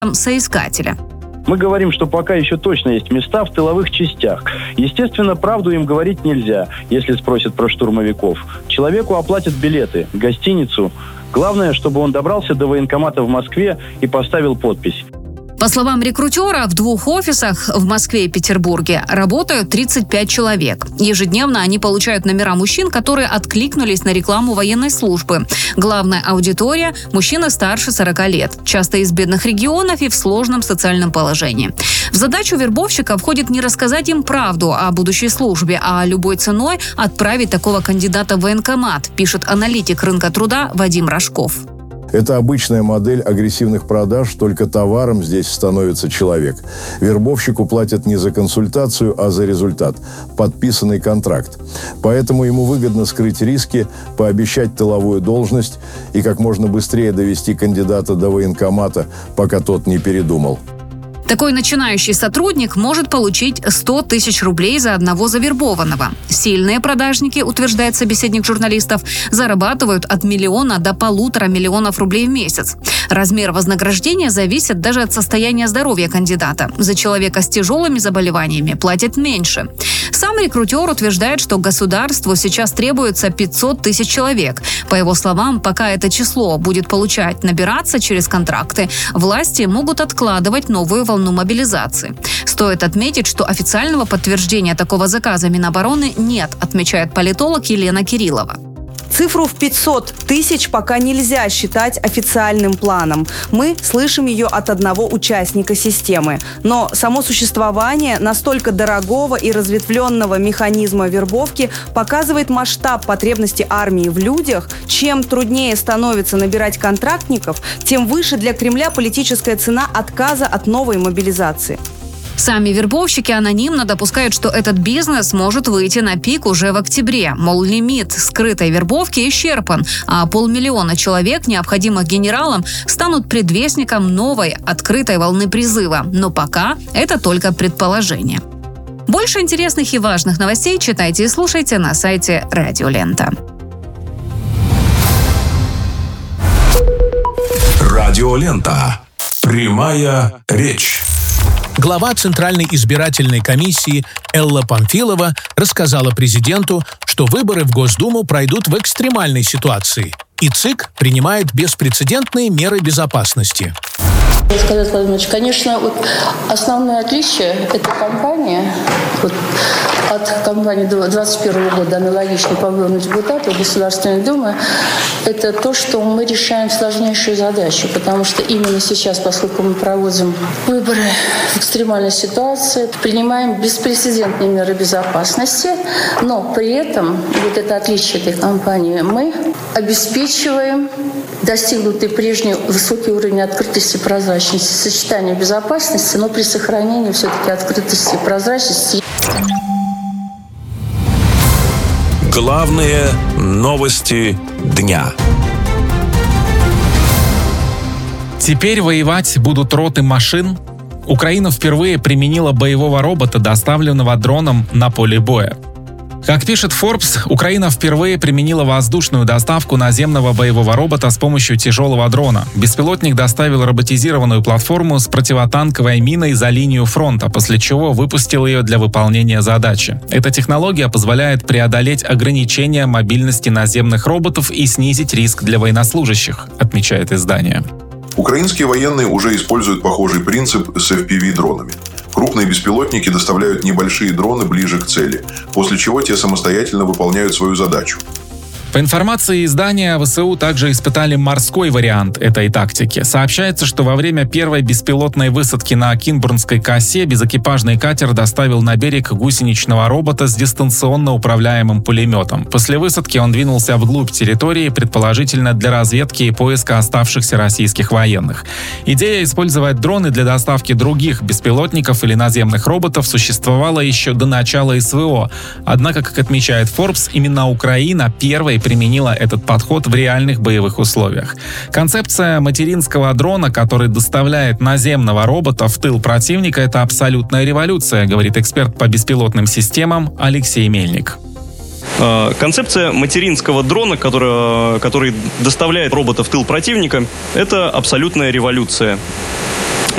соискателя. Мы говорим, что пока еще точно есть места в тыловых частях. Естественно, правду им говорить нельзя, если спросят про штурмовиков. Человеку оплатят билеты, гостиницу. Главное, чтобы он добрался до военкомата в Москве и поставил подпись. По словам рекрутера, в 2 офисах в Москве и Петербурге работают 35 человек. Ежедневно они получают номера мужчин, которые откликнулись на рекламу военной службы. Главная аудитория – мужчины старше 40 лет, часто из бедных регионов и в сложном социальном положении. В задачу вербовщика входит не рассказать им правду о будущей службе, а любой ценой отправить такого кандидата в военкомат, пишет аналитик рынка труда Вадим Рожков. Это обычная модель агрессивных продаж, только товаром здесь становится человек. Вербовщику платят не за консультацию, а за результат – подписанный контракт. Поэтому ему выгодно скрыть риски, пообещать тыловую должность и как можно быстрее довести кандидата до военкомата, пока тот не передумал. Такой начинающий сотрудник может получить 100 тысяч рублей за одного завербованного. Сильные продажники, утверждает собеседник журналистов, зарабатывают от 1 миллиона до 1,5 миллиона рублей в месяц. Размер вознаграждения зависит даже от состояния здоровья кандидата. За человека с тяжелыми заболеваниями платят меньше. Сам рекрутер утверждает, что государству сейчас требуется 500 тысяч человек. По его словам, пока это число будет набираться через контракты, власти могут откладывать новую волну мобилизации. Стоит отметить, что официального подтверждения такого заказа Минобороны нет, отмечает политолог Елена Кириллова. Цифру в 500 тысяч пока нельзя считать официальным планом. Мы слышим ее от одного участника системы. Но само существование настолько дорогого и разветвленного механизма вербовки показывает масштаб потребности армии в людях. Чем труднее становится набирать контрактников, тем выше для Кремля политическая цена отказа от новой мобилизации. Сами вербовщики анонимно допускают, что этот бизнес может выйти на пик уже в октябре. Мол, лимит скрытой вербовки исчерпан, а 500 000 человек, необходимых генералам, станут предвестником новой открытой волны призыва. Но пока это только предположение. Больше интересных и важных новостей читайте и слушайте на сайте Радио Лента. Радио Лента. Прямая речь. Глава Центральной избирательной комиссии Элла Памфилова рассказала президенту, что выборы в Госдуму пройдут в экстремальной ситуации, и ЦИК принимает беспрецедентные меры безопасности. Сказать, Владимир Ильич, конечно, основное отличие этой кампании от кампании 2021 года, аналогичной по выборам депутатов Государственной Думы, это то, что мы решаем сложнейшую задачу, потому что именно сейчас, поскольку мы проводим выборы в экстремальной ситуации, принимаем беспрецедентные меры безопасности, но при этом, это отличие этой кампании, мы обеспечиваем достигнутый прежний высокий уровень открытости и прозрачности, сочетание безопасности, но при сохранении все-таки открытости и прозрачности. Главные новости дня. Теперь воевать будут роты машин. Украина впервые применила боевого робота, доставленного дроном на поле боя. Как пишет Forbes, Украина впервые применила воздушную доставку наземного боевого робота с помощью тяжелого дрона. Беспилотник доставил роботизированную платформу с противотанковой миной за линию фронта, после чего выпустил ее для выполнения задачи. Эта технология позволяет преодолеть ограничения мобильности наземных роботов и снизить риск для военнослужащих, отмечает издание. Украинские военные уже используют похожий принцип с FPV-дронами. Крупные беспилотники доставляют небольшие дроны ближе к цели, после чего те самостоятельно выполняют свою задачу. По информации издания, ВСУ также испытали морской вариант этой тактики. Сообщается, что во время первой беспилотной высадки на Кинбурнской косе безэкипажный катер доставил на берег гусеничного робота с дистанционно управляемым пулеметом. После высадки он двинулся вглубь территории, предположительно для разведки и поиска оставшихся российских военных. Идея использовать дроны для доставки других беспилотников или наземных роботов существовала еще до начала СВО. Однако, как отмечает Forbes, именно Украина первой применила этот подход в реальных боевых условиях. Концепция материнского дрона, который доставляет наземного робота в тыл противника, это абсолютная революция, говорит эксперт по беспилотным системам Алексей Мельник. Концепция материнского дрона, который доставляет робота в тыл противника, это абсолютная революция.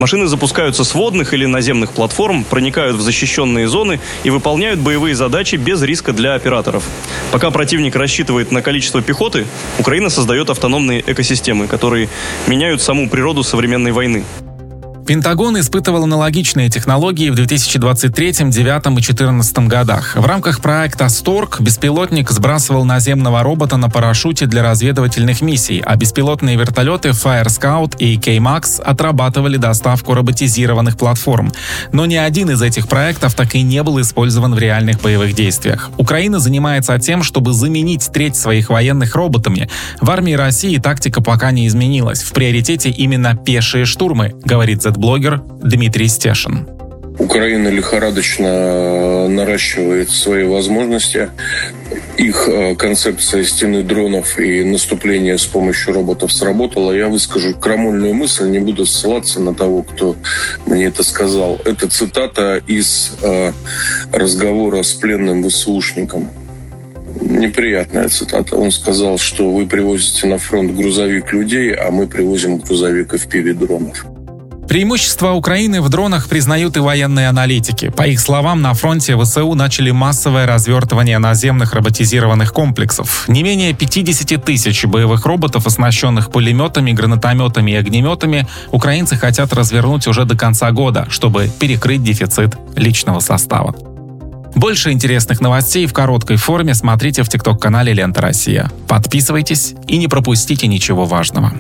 Машины запускаются с водных или наземных платформ, проникают в защищенные зоны и выполняют боевые задачи без риска для операторов. Пока противник рассчитывает на количество пехоты, Украина создает автономные экосистемы, которые меняют саму природу современной войны. Пентагон испытывал аналогичные технологии в 2023, 2009 и 2014 годах. В рамках проекта «Сторг» беспилотник сбрасывал наземного робота на парашюте для разведывательных миссий, а беспилотные вертолеты Fire Scout и K-Max отрабатывали доставку роботизированных платформ. Но ни один из этих проектов так и не был использован в реальных боевых действиях. Украина занимается тем, чтобы заменить треть своих военных роботами. В армии России тактика пока не изменилась. В приоритете именно пешие штурмы, говорит блогер Дмитрий Стешин. Украина лихорадочно наращивает свои возможности. Их концепция стены дронов и наступления с помощью роботов сработала. Я выскажу крамольную мысль, не буду ссылаться на того, кто мне это сказал. Это цитата из разговора с пленным ВСУшником. Неприятная цитата. Он сказал, что вы привозите на фронт грузовик людей, а мы привозим грузовик FPV-дронов. Преимущество Украины в дронах признают и военные аналитики. По их словам, на фронте ВСУ начали массовое развертывание наземных роботизированных комплексов. Не менее 50 тысяч боевых роботов, оснащенных пулеметами, гранатометами и огнеметами, украинцы хотят развернуть уже до конца года, чтобы перекрыть дефицит личного состава. Больше интересных новостей в короткой форме смотрите в ТикТок-канале «Лента Россия». Подписывайтесь и не пропустите ничего важного.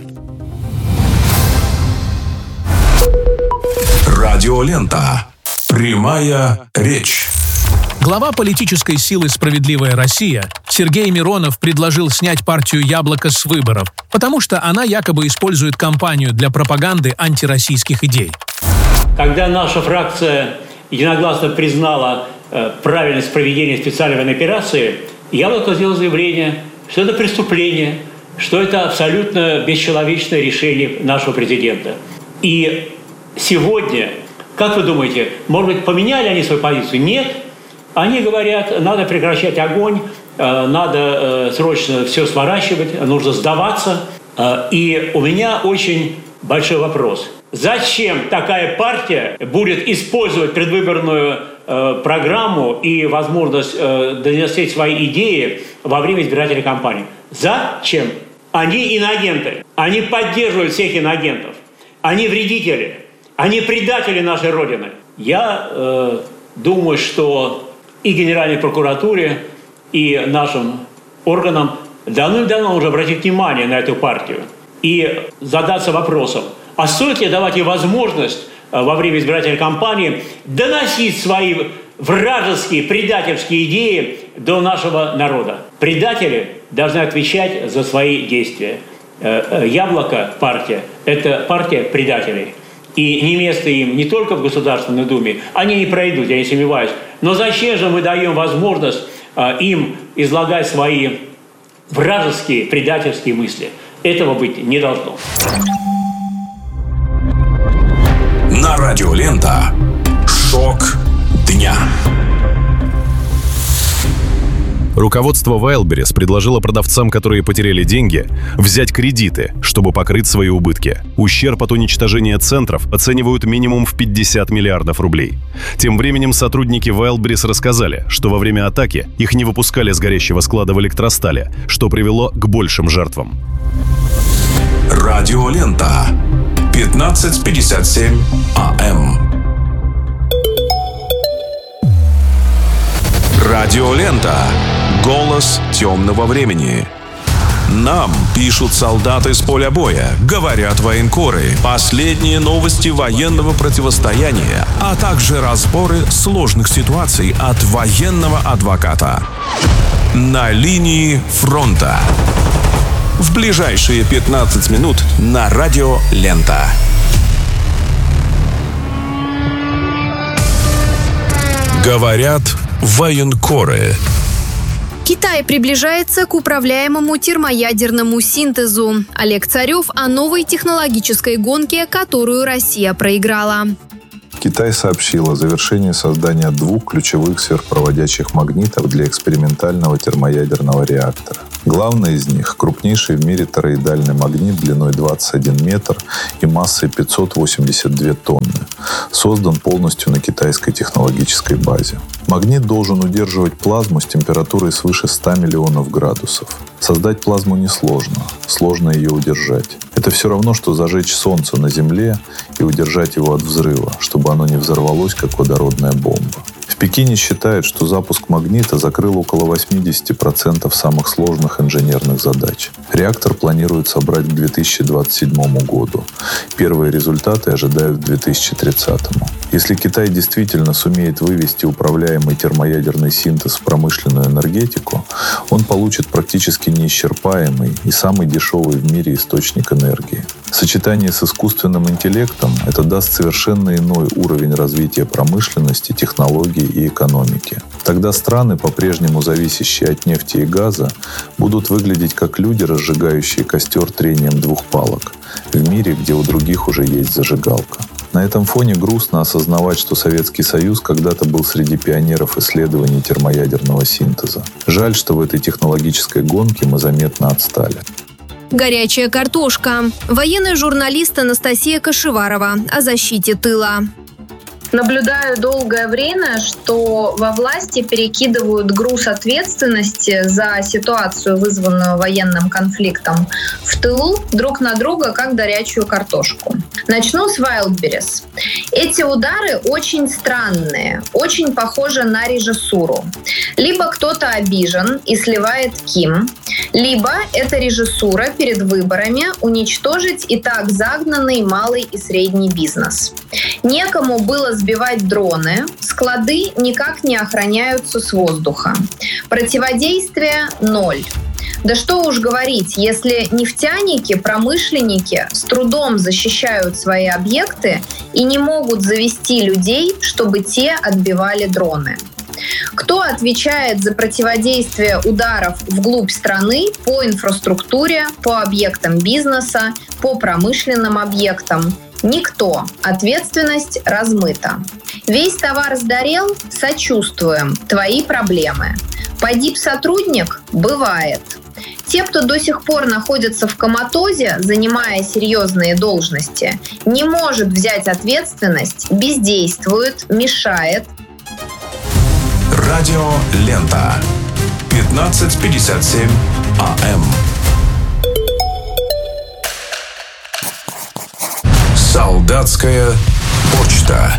Радиолента. Прямая речь. Глава политической силы «Справедливая Россия» Сергей Миронов предложил снять партию «Яблоко» с выборов, потому что она якобы использует кампанию для пропаганды антироссийских идей. Когда наша фракция единогласно признала правильность проведения специальной военной операции, «Яблоко» сделало заявление, что это преступление, что это абсолютно бесчеловечное решение нашего президента. И сегодня, как вы думаете, может быть, поменяли они свою позицию? Нет. Они говорят, надо прекращать огонь, надо срочно все сворачивать, нужно сдаваться. И у меня очень большой вопрос. Зачем такая партия будет использовать предвыборную программу и возможность донести свои идеи во время избирательной кампании? Зачем? Они иноагенты. Они поддерживают всех иноагентов. Они вредители. Они предатели нашей Родины. Я думаю, что и Генеральной прокуратуре, и нашим органам давным-давно уже обратить внимание на эту партию и задаться вопросом, а стоит ли давать ей возможность во время избирательной кампании доносить свои вражеские, предательские идеи до нашего народа. Предатели должны отвечать за свои действия. «Яблоко» партия – это партия предателей. И не место им не только в Государственной Думе, они не пройдут, я не сомневаюсь. Но зачем же мы даем возможность им излагать свои вражеские, предательские мысли? Этого быть не должно. На радио «Лента» шок дня. Руководство Wildberries предложило продавцам, которые потеряли деньги, взять кредиты, чтобы покрыть свои убытки. Ущерб от уничтожения центров оценивают минимум в 50 миллиардов рублей. Тем временем сотрудники Wildberries рассказали, что во время атаки их не выпускали с горящего склада в Электростале, что привело к большим жертвам. Радиолента. 15:57 АМ. Радиолента. Голос темного времени. Нам пишут солдаты с поля боя, говорят военкоры, последние новости военного противостояния, а также разборы сложных ситуаций от военного адвоката. На линии фронта. В ближайшие 15 минут на радио «Лента». Говорят военкоры. Китай приближается к управляемому термоядерному синтезу. Олег Царев о новой технологической гонке, которую Россия проиграла. Китай сообщил о завершении создания 2 ключевых сверхпроводящих магнитов для экспериментального термоядерного реактора. Главный из них – крупнейший в мире тороидальный магнит длиной 21 метр и массой 582 тонны. Создан полностью на китайской технологической базе. Магнит должен удерживать плазму с температурой свыше 100 миллионов градусов. Создать плазму несложно, сложно ее удержать. Это все равно, что зажечь солнце на Земле и удержать его от взрыва, чтобы оно не взорвалось, как водородная бомба. В Пекине считают, что запуск магнита закрыл около 80% самых сложных инженерных задач. Реактор планируют собрать к 2027 году. Первые результаты ожидают к 2030. Если Китай действительно сумеет вывести управляемый термоядерный синтез в промышленную энергетику, он получит практически неисчерпаемый и самый дешевый в мире источник энергии. В сочетании с искусственным интеллектом это даст совершенно иной уровень развития промышленности, технологий и экономики. Тогда страны, по-прежнему зависящие от нефти и газа, будут выглядеть как люди, разжигающие костер трением двух палок, в мире, где у других уже есть зажигалка. На этом фоне грустно осознавать, что Советский Союз когда-то был среди пионеров исследований термоядерного синтеза. Жаль, что в этой технологической гонке мы заметно отстали. Горячая картошка. Военный журналист Анастасия Кашеварова о защите тыла. Наблюдаю долгое время, что во власти перекидывают груз ответственности за ситуацию, вызванную военным конфликтом в тылу, друг на друга, как горячую картошку. Начну с Wildberries. Эти удары очень странные, очень похожи на режиссуру. Либо кто-то обижен и сливает Ким, либо это режиссура перед выборами уничтожить и так загнанный малый и средний бизнес. Некому было сбивать дроны, склады никак не охраняются с воздуха. Противодействие – 0. Да что уж говорить, если нефтяники, промышленники с трудом защищают свои объекты и не могут завести людей, чтобы те отбивали дроны. Кто отвечает за противодействие ударов вглубь страны по инфраструктуре, по объектам бизнеса, по промышленным объектам? Никто. Ответственность размыта. Весь товар сгорел? Сочувствуем. Твои проблемы. Погиб сотрудник? Бывает. Те, кто до сих пор находится в коматозе, занимая серьезные должности, не может взять ответственность, бездействует, мешает. Радио Лента. 15:57 АМ. Солдатская почта.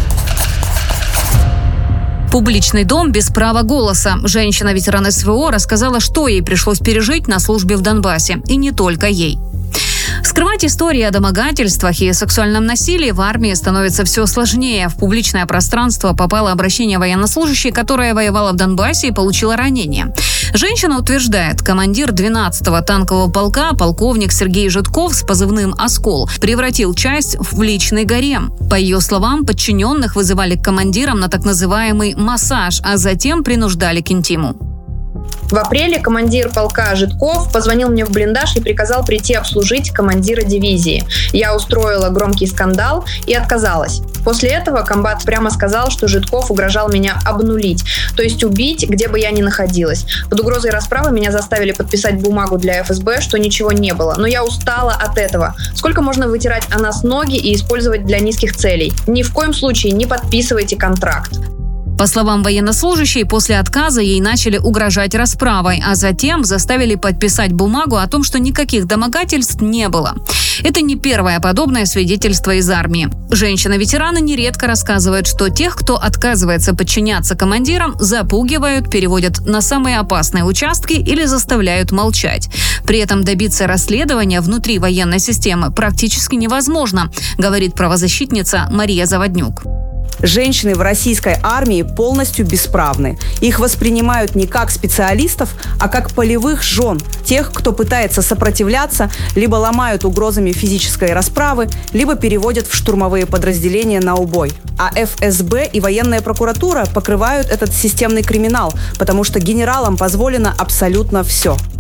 Публичный дом без права голоса. Женщина-ветеран СВО рассказала, что ей пришлось пережить на службе в Донбассе. И не только ей. Скрывать истории о домогательствах и сексуальном насилии в армии становится все сложнее. В публичное пространство попало обращение военнослужащей, которая воевала в Донбассе и получила ранение. Женщина утверждает, командир 12-го танкового полка, полковник Сергей Житков с позывным «Оскол», превратил часть в личный гарем. По ее словам, подчиненных вызывали к командирам на так называемый массаж, а затем принуждали к интиму. В апреле командир полка Житков позвонил мне в блиндаж и приказал прийти обслужить командира дивизии. Я устроила громкий скандал и отказалась. После этого комбат прямо сказал, что Житков угрожал меня обнулить, то есть убить, где бы я ни находилась. Под угрозой расправы меня заставили подписать бумагу для ФСБ, что ничего не было. Но я устала от этого. Сколько можно вытирать о нас ноги и использовать для низких целей? Ни в коем случае не подписывайте контракт. По словам военнослужащей, после отказа ей начали угрожать расправой, а затем заставили подписать бумагу о том, что никаких домогательств не было. Это не первое подобное свидетельство из армии. Женщины-ветераны нередко рассказывают, что тех, кто отказывается подчиняться командирам, запугивают, переводят на самые опасные участки или заставляют молчать. При этом добиться расследования внутри военной системы практически невозможно, говорит правозащитница Мария Заводнюк. Женщины в российской армии полностью бесправны. Их воспринимают не как специалистов, а как полевых жен. Тех, кто пытается сопротивляться, либо ломают угрозами физической расправы, либо переводят в штурмовые подразделения на убой. А ФСБ и военная прокуратура покрывают этот системный криминал, потому что генералам позволено абсолютно все.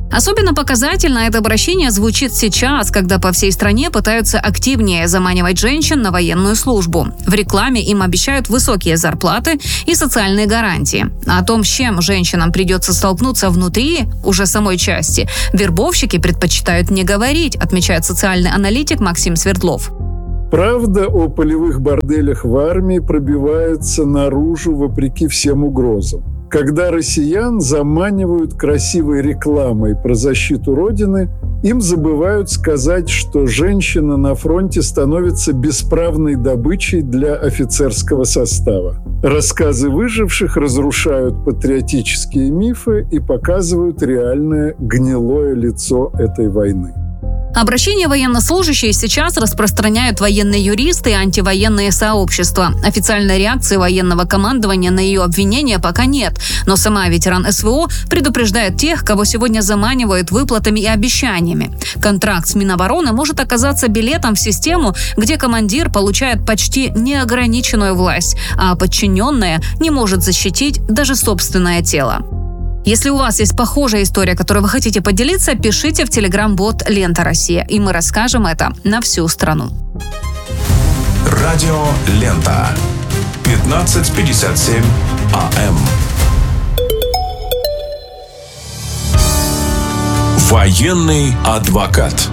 Особенно показательно это обращение звучит сейчас, когда по всей стране пытаются активнее заманивать женщин на военную службу. В рекламе им обещают высокие зарплаты и социальные гарантии. О том, с чем женщинам придется столкнуться внутри уже самой части, вербовщики предпочитают не говорить, отмечает социальный аналитик Максим Свердлов. Правда о полевых борделях в армии пробивается наружу вопреки всем угрозам. Когда россиян заманивают красивой рекламой про защиту Родины, им забывают сказать, что женщина на фронте становится бесправной добычей для офицерского состава. Рассказы выживших разрушают патриотические мифы и показывают реальное гнилое лицо этой войны. Обращение военнослужащие сейчас распространяют военные юристы и антивоенные сообщества. Официальной реакции военного командования на ее обвинения пока нет, но сама ветеран СВО предупреждает тех, кого сегодня заманивают выплатами и обещаниями. Контракт с Минобороны может оказаться билетом в систему, где командир получает почти неограниченную власть, а подчиненная не может защитить даже собственное тело. Если у вас есть похожая история, которой вы хотите поделиться, пишите в телеграм-бот «Лента Россия», и мы расскажем это на всю страну. Радио «Лента». 15:57 АМ. Военный адвокат.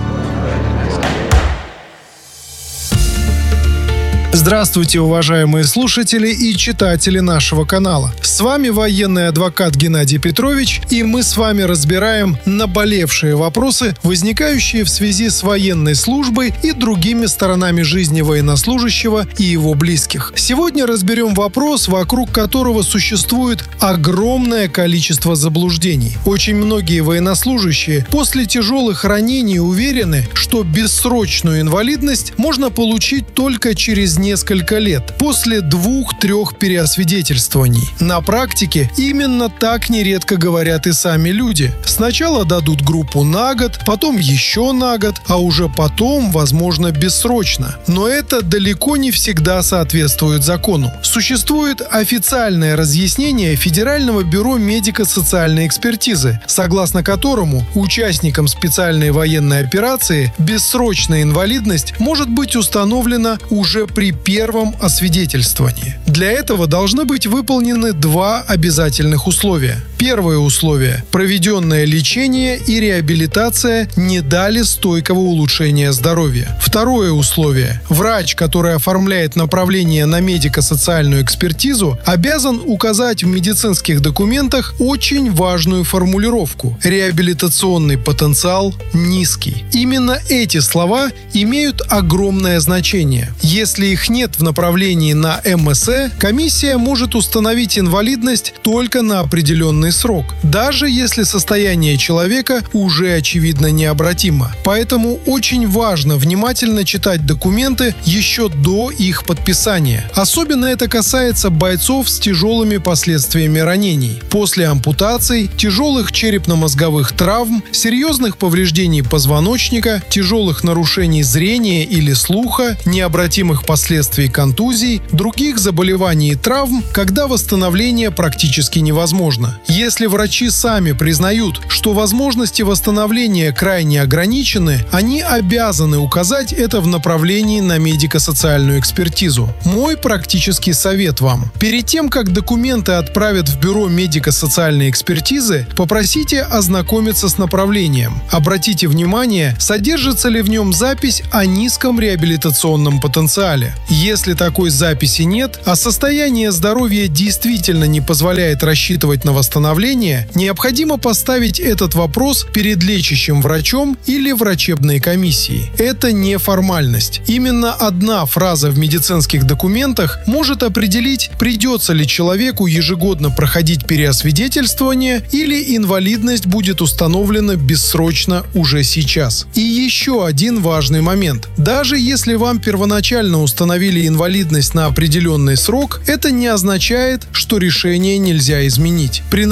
Здравствуйте, уважаемые слушатели и читатели нашего канала. С вами военный адвокат Геннадий Петрович, и мы с вами разбираем наболевшие вопросы, возникающие в связи с военной службой и другими сторонами жизни военнослужащего и его близких. Сегодня разберем вопрос, вокруг которого существует огромное количество заблуждений. Очень многие военнослужащие после тяжелых ранений уверены, что бессрочную инвалидность можно получить только через несколько лет, после 2-3 переосвидетельствований. На практике именно так нередко говорят и сами люди. Сначала дадут группу на год, потом еще на год, а уже потом, возможно, бессрочно. Но это далеко не всегда соответствует закону. Существует официальное разъяснение Федерального бюро медико-социальной экспертизы, согласно которому участникам специальной военной операции бессрочная инвалидность может быть установлена уже при первом освидетельствовании. Для этого должны быть выполнены 2 обязательных условия. Первое условие – проведенное лечение и реабилитация не дали стойкого улучшения здоровья. Второе условие – врач, который оформляет направление на медико-социальную экспертизу, обязан указать в медицинских документах очень важную формулировку – реабилитационный потенциал низкий. Именно эти слова имеют огромное значение. Если их нет в направлении на МСЭ, комиссия может установить инвалидность только на определенный срок, даже если состояние человека уже очевидно необратимо. Поэтому очень важно внимательно читать документы еще до их подписания. Особенно это касается бойцов с тяжелыми последствиями ранений. После ампутаций, тяжелых черепно-мозговых травм, серьезных повреждений позвоночника, тяжелых нарушений зрения или слуха, необратимых последствий контузий, других заболеваний и травм, когда восстановление практически невозможно. Если врачи сами признают, что возможности восстановления крайне ограничены, они обязаны указать это в направлении на медико-социальную экспертизу. Мой практический совет вам. Перед тем, как документы отправят в бюро медико-социальной экспертизы, попросите ознакомиться с направлением. Обратите внимание, содержится ли в нем запись о низком реабилитационном потенциале. Если такой записи нет, а состояние здоровья действительно не позволяет рассчитывать на восстановление, необходимо поставить этот вопрос перед лечащим врачом или врачебной комиссией. Это не формальность. Именно одна фраза в медицинских документах может определить, придется ли человеку ежегодно проходить переосвидетельствование или инвалидность будет установлена бессрочно уже сейчас. И еще один важный момент. Даже если вам первоначально установили инвалидность на определенный срок, это не означает, что решение нельзя изменить. При наличии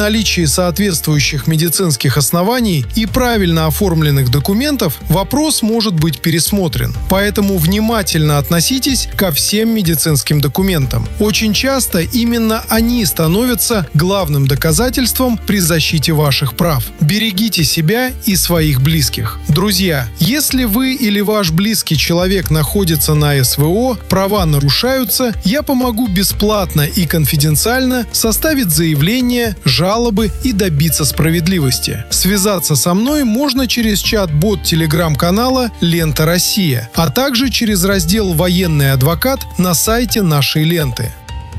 наличии соответствующих медицинских оснований и правильно оформленных документов вопрос может быть пересмотрен. Поэтому внимательно относитесь ко всем медицинским документам. Очень часто именно они становятся главным доказательством при защите ваших прав. Берегите себя и своих близких. Друзья, если вы или ваш близкий человек находится на СВО, права нарушаются, я помогу бесплатно и конфиденциально составить заявление, жалобы и добиться справедливости. Связаться со мной можно через чат-бот телеграм-канала «Лента Россия», а также через раздел «Военный адвокат» на сайте нашей ленты.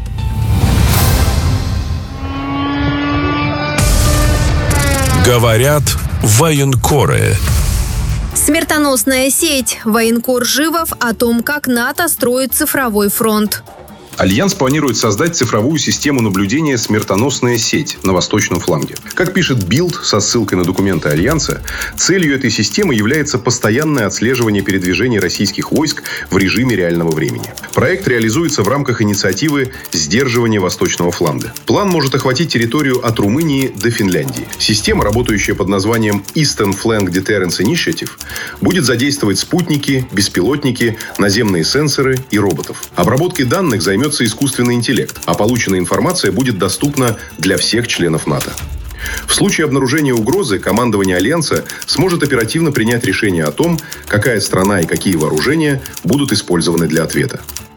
Говорят военкоры. Смертоносная сеть. Военкор Живов о том, как НАТО строит цифровой фронт. Альянс планирует создать цифровую систему наблюдения «Смертоносная сеть» на восточном фланге. Как пишет Билд со ссылкой на документы Альянса, целью этой системы является постоянное отслеживание передвижений российских войск в режиме реального времени. Проект реализуется в рамках инициативы «Сдерживание восточного фланга». План может охватить территорию от Румынии до Финляндии. Система, работающая под названием Eastern Flank Deterrence Initiative, будет задействовать спутники, беспилотники, наземные сенсоры и роботов. Обработкой данных займется искусственный интеллект, а полученная информация будет доступна для всех членов НАТО. В случае обнаружения угрозы командование Альянса сможет оперативно принять решение о том, какая страна и какие вооружения будут использованы для ответа.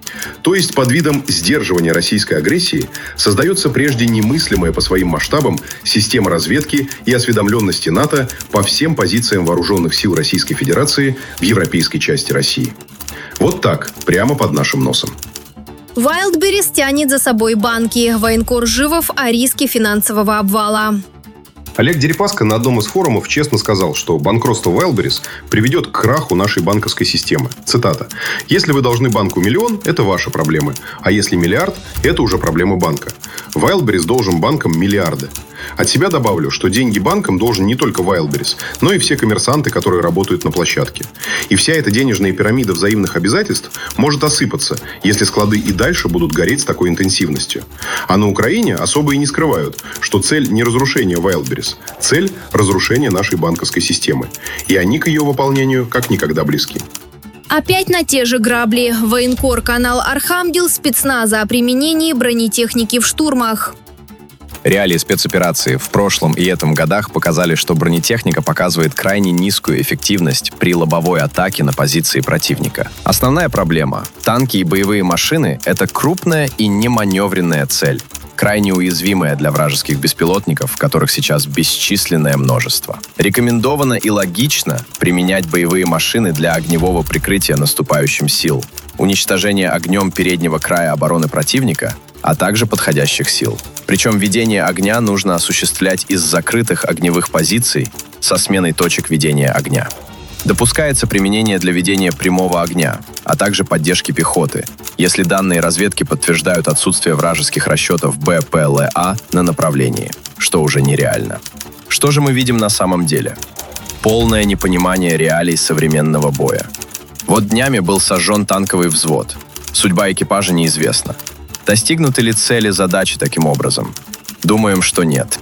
То есть под видом сдерживания российской агрессии создается прежде немыслимая по своим масштабам система разведки и осведомленности НАТО по всем позициям вооруженных сил Российской Федерации в европейской части России. Вот так, прямо под нашим носом. Wildberries тянет за собой банки. Военкор Живов о риске финансового обвала. Олег Дерипаска на одном из форумов честно сказал, что банкротство Wildberries приведет к краху нашей банковской системы. Цитата. «Если вы должны банку миллион, это ваши проблемы. А если миллиард, это уже проблемы банка. Wildberries должен банкам миллиарды. От себя добавлю, что деньги банкам должен не только Wildberries, но и все коммерсанты, которые работают на площадке. И вся эта денежная пирамида взаимных обязательств может осыпаться, если склады и дальше будут гореть с такой интенсивностью. А на Украине особо и не скрывают, что цель не разрушение Wildberries, цель разрушение нашей банковской системы. И они к ее выполнению как никогда близки». Опять на те же грабли. Военкор канал Архангел спецназа о применении бронетехники в штурмах. Реалии спецоперации в прошлом и этом годах показали, что бронетехника показывает крайне низкую эффективность при лобовой атаке на позиции противника. Основная проблема – танки и боевые машины – это крупная и неманевренная цель, крайне уязвимая для вражеских беспилотников, которых сейчас бесчисленное множество. Рекомендовано и логично применять боевые машины для огневого прикрытия наступающим сил, уничтожения огнем переднего края обороны противника, а также подходящих сил. Причем ведение огня нужно осуществлять из закрытых огневых позиций со сменой точек ведения огня. Допускается применение для ведения прямого огня, а также поддержки пехоты, если данные разведки подтверждают отсутствие вражеских расчетов БПЛА на направлении, что уже нереально. Что же мы видим на самом деле? Полное непонимание реалий современного боя. Вот днями был сожжен танковый взвод. Судьба экипажа неизвестна. Достигнуты ли цели задачи таким образом? Думаем, что нет.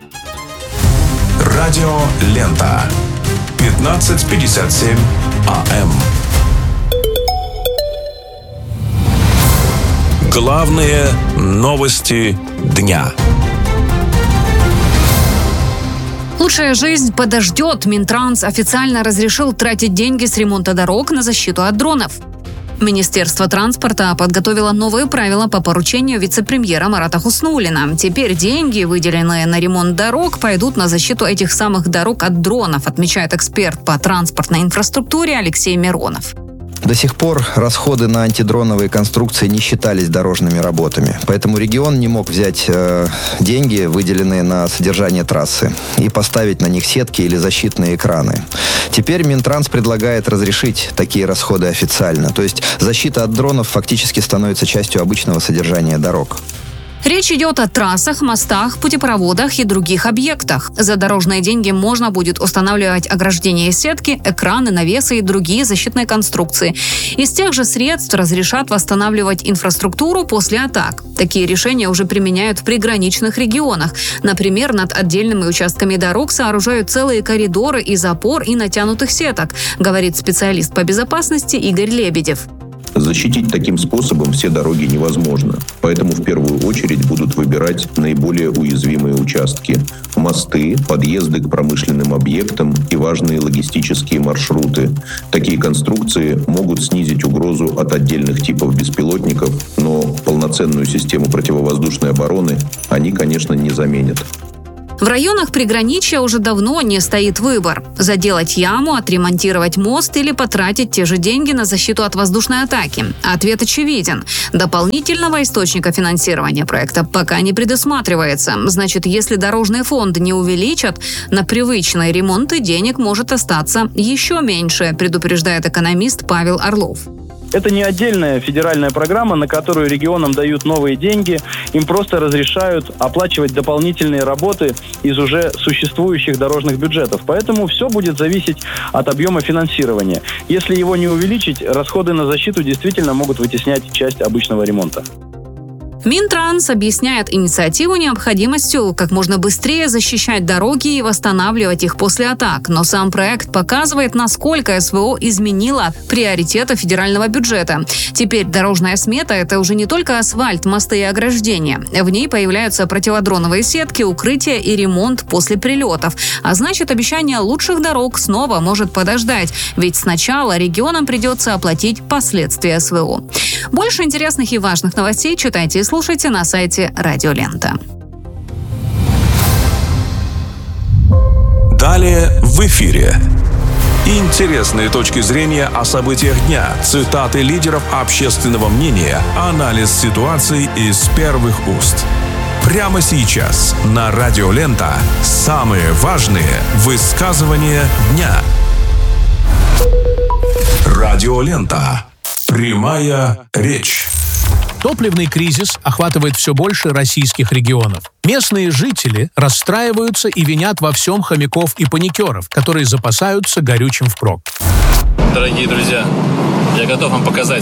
Радио Лента. 15:57 АМ. Главные новости дня. Лучшая жизнь подождет. Минтранс официально разрешил тратить деньги с ремонта дорог на защиту от дронов. Министерство транспорта подготовило новые правила по поручению вице-премьера Марата Хуснуллина. Теперь деньги, выделенные на ремонт дорог, пойдут на защиту этих самых дорог от дронов, отмечает эксперт по транспортной инфраструктуре Алексей Миронов. До сих пор расходы на антидроновые конструкции не считались дорожными работами. Поэтому регион не мог взять деньги, выделенные на содержание трассы, и поставить на них сетки или защитные экраны. Теперь Минтранс предлагает разрешить такие расходы официально. То есть защита от дронов фактически становится частью обычного содержания дорог. Речь идет о трассах, мостах, путепроводах и других объектах. За дорожные деньги можно будет устанавливать ограждения, сетки, экраны, навесы и другие защитные конструкции. Из тех же средств разрешат восстанавливать инфраструктуру после атак. Такие решения уже применяют в приграничных регионах. Например, над отдельными участками дорог сооружают целые коридоры из опор и натянутых сеток, говорит специалист по безопасности Игорь Лебедев. Защитить таким способом все дороги невозможно. Поэтому в первую очередь будут выбирать наиболее уязвимые участки. Мосты, подъезды к промышленным объектам и важные логистические маршруты. Такие конструкции могут снизить угрозу от отдельных типов беспилотников, но полноценную систему противовоздушной обороны они, конечно, не заменят. В районах приграничья уже давно не стоит выбор – заделать яму, отремонтировать мост или потратить те же деньги на защиту от воздушной атаки. Ответ очевиден. Дополнительного источника финансирования проекта пока не предусматривается. Значит, если дорожный фонд не увеличат, на привычные ремонты денег может остаться еще меньше, предупреждает экономист Павел Орлов. Это не отдельная федеральная программа, на которую регионам дают новые деньги. Им просто разрешают оплачивать дополнительные работы из уже существующих дорожных бюджетов. Поэтому все будет зависеть от объема финансирования. Если его не увеличить, расходы на защиту действительно могут вытеснять часть обычного ремонта. Минтранс объясняет инициативу необходимостью как можно быстрее защищать дороги и восстанавливать их после атак. Но сам проект показывает, насколько СВО изменило приоритеты федерального бюджета. Теперь дорожная смета – это уже не только асфальт, мосты и ограждения. В ней появляются противодроновые сетки, укрытия и ремонт после прилетов. А значит, обещание лучших дорог снова может подождать. Ведь сначала регионам придется оплатить последствия СВО. Больше интересных и важных новостей читайте и слушайте на сайте Радио Лента. Далее в эфире. Интересные точки зрения о событиях дня, цитаты лидеров общественного мнения, анализ ситуации из первых уст. Прямо сейчас на Радио Лента самые важные высказывания дня. Радио Лента. Прямая речь. Топливный кризис охватывает все больше российских регионов. Местные жители расстраиваются и винят во всем хомяков и паникеров, которые запасаются горючим впрок. Дорогие друзья, я готов вам показать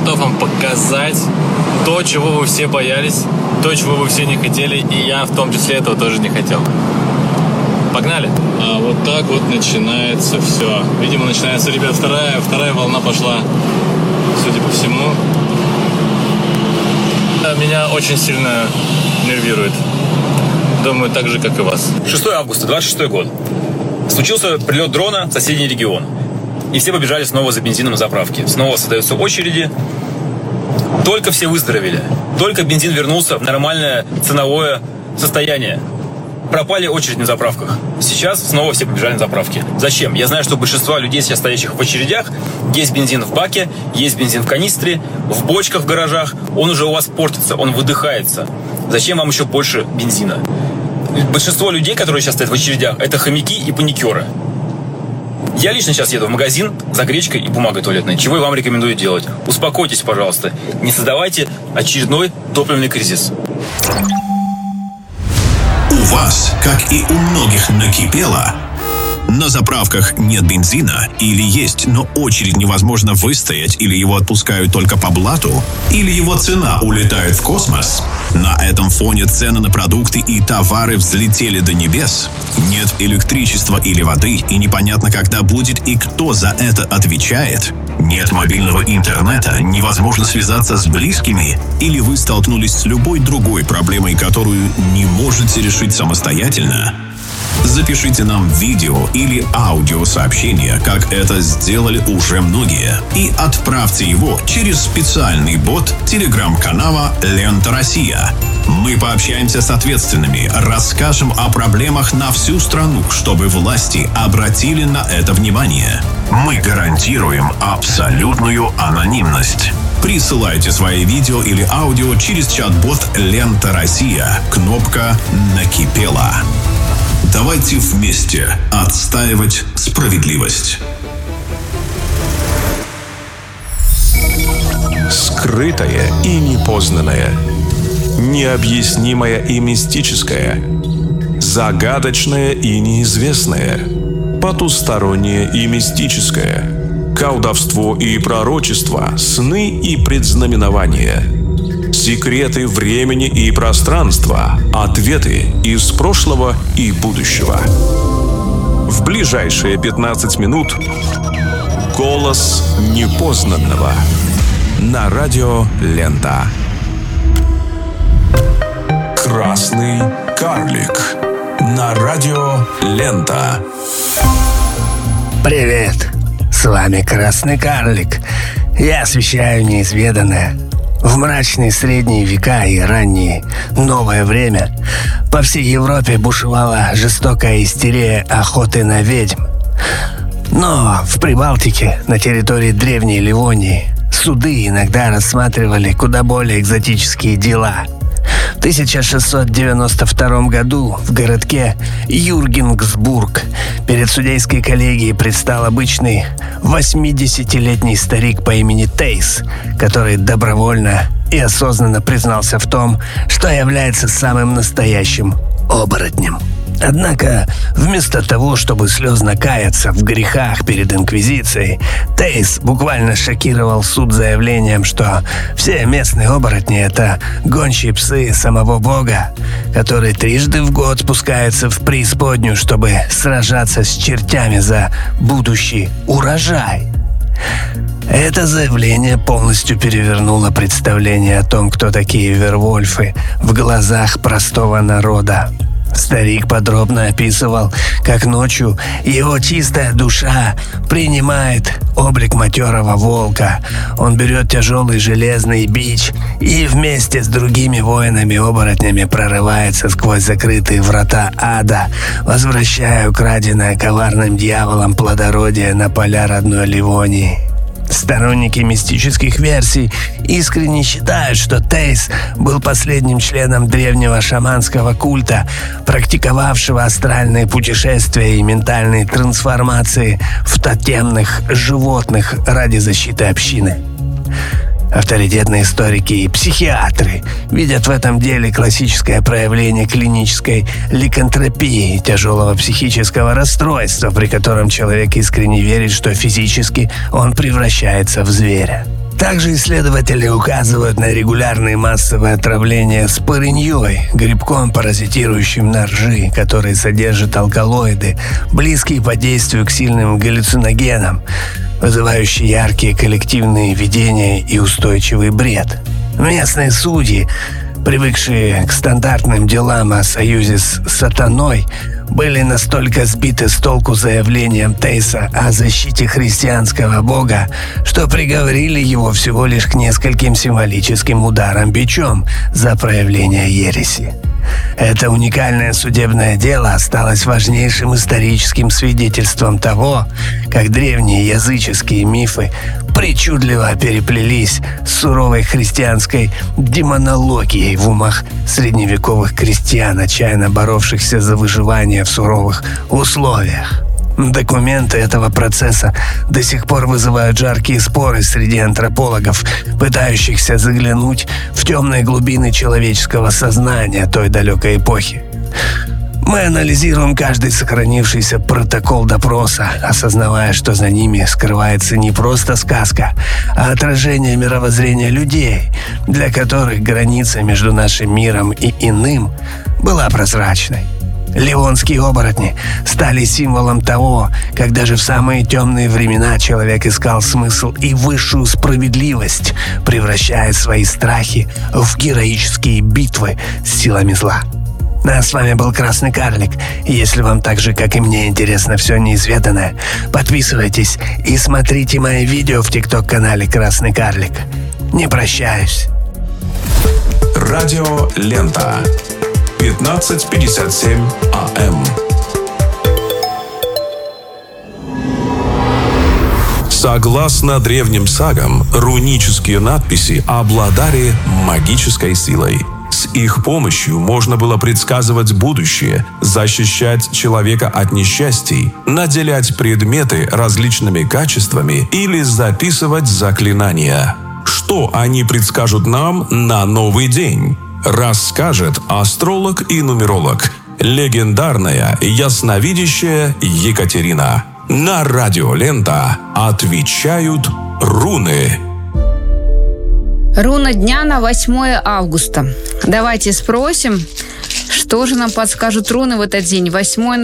то, чего вы все боялись, то, чего вы все не хотели, и я в том числе этого тоже не хотел. Погнали! А вот так вот начинается все. Видимо, начинается, ребят, вторая волна пошла, судя по всему. Меня очень сильно нервирует. Думаю, так же, как и вас. 6 августа, 26 год. Случился прилет дрона в соседний регион. И все побежали снова за бензином на заправке. Снова создаются очереди. Только все выздоровели. Только бензин вернулся в нормальное ценовое состояние. Пропали очередь на заправках. Сейчас снова все побежали на заправки. Зачем? Я знаю, что у большинства людей, сейчас стоящих в очередях, есть бензин в баке, есть бензин в канистре, в бочках в гаражах. Он уже у вас портится, он выдыхается. Зачем вам еще больше бензина? Большинство людей, которые сейчас стоят в очередях, это хомяки и паникеры. Я лично сейчас еду в магазин за гречкой и бумагой туалетной. Чего я вам рекомендую делать? Успокойтесь, пожалуйста. Не создавайте очередной топливный кризис. У вас, как и у многих, накипело? На заправках нет бензина, или есть, но очередь невозможно выстоять, или его отпускают только по блату, или его цена улетает в космос. На этом фоне цены на продукты и товары взлетели до небес. Нет электричества или воды, и непонятно, когда будет и кто за это отвечает. Нет мобильного интернета, невозможно связаться с близкими, или вы столкнулись с любой другой проблемой, которую не можете решить самостоятельно. Запишите нам видео или аудиосообщение, как это сделали уже многие, и отправьте его через специальный бот телеграм-канала «Лента Россия». Мы пообщаемся с ответственными, расскажем о проблемах на всю страну, чтобы власти обратили на это внимание. Мы гарантируем абсолютную анонимность. Присылайте свои видео или аудио через чат-бот «Лента Россия». Кнопка «Накипело». Давайте вместе отстаивать справедливость. Скрытое и непознанное. необъяснимое и мистическое, загадочное и неизвестное, потустороннее и мистическое, колдовство и пророчество, сны и предзнаменования, секреты времени и пространства, ответы из прошлого и будущего. В ближайшие 15 минут голос непознанного на радио «Лента». Красный карлик на радио «Лента». Привет, с вами Красный карлик. Я освещаю неизведанное. В мрачные средние века и раннее новое время по всей Европе бушевала жестокая истерия охоты на ведьм. Но в Прибалтике, на территории древней Ливонии, суды иногда рассматривали куда более экзотические дела. В 1692 году в городке Юргенсбург перед судейской коллегией предстал обычный 80-летний старик по имени Тейс, который добровольно и осознанно признался в том, что является самым настоящим оборотнем. Однако, вместо того, чтобы слезно каяться в грехах перед Инквизицией, Тейс буквально шокировал суд заявлением, что все местные оборотни — это гончие псы самого Бога, который трижды в год спускается в преисподнюю, чтобы сражаться с чертями за будущий урожай. Это заявление полностью перевернуло представление о том, кто такие вервольфы, в глазах простого народа. Старик подробно описывал, как ночью его чистая душа принимает облик матерого волка. Он берет тяжелый железный бич и вместе с другими воинами-оборотнями прорывается сквозь закрытые врата ада, возвращая украденное коварным дьяволом плодородие на поля родной Ливонии. Сторонники мистических версий искренне считают, что Тейс был последним членом древнего шаманского культа, практиковавшего астральные путешествия и ментальные трансформации в тотемных животных ради защиты общины. Авторитетные историки и психиатры видят в этом деле классическое проявление клинической ликантропии, тяжелого психического расстройства, при котором человек искренне верит, что физически он превращается в зверя. Также исследователи указывают на регулярные массовые отравления спорыньей, грибком, паразитирующим на ржи, который содержит алкалоиды, близкие по действию к сильным галлюциногенам, вызывающие яркие коллективные видения и устойчивый бред. Местные судьи, привыкшие к стандартным делам о союзе с сатаной, были настолько сбиты с толку заявлением Тейса о защите христианского бога, что приговорили его всего лишь к нескольким символическим ударам бичом за проявление ереси. Это уникальное судебное дело осталось важнейшим историческим свидетельством того, как древние языческие мифы причудливо переплелись с суровой христианской демонологией в умах средневековых крестьян, отчаянно боровшихся за выживание в суровых условиях. Документы этого процесса до сих пор вызывают жаркие споры среди антропологов, пытающихся заглянуть в темные глубины человеческого сознания той далекой эпохи. Мы анализируем каждый сохранившийся протокол допроса, осознавая, что за ними скрывается не просто сказка, а отражение мировоззрения людей, для которых граница между нашим миром и иным была прозрачной. Ливонские оборотни стали символом того, как даже в самые темные времена человек искал смысл и высшую справедливость, превращая свои страхи в героические битвы с силами зла. А с вами был Красный карлик. Если вам так же, как и мне, интересно все неизведанное, подписывайтесь и смотрите мои видео в ТикТок-канале Красный карлик. Не прощаюсь. Радио «Лента». 15:57 АМ. Согласно древним сагам, рунические надписи обладали магической силой. С их помощью можно было предсказывать будущее, защищать человека от несчастий, наделять предметы различными качествами или записывать заклинания. Что они предскажут нам на новый день? расскажет астролог и нумеролог, легендарная ясновидящая Екатерина. На радио «Лента» отвечают руны. Руна дня на 8 августа. Давайте спросим, что же нам подскажут руны в этот день?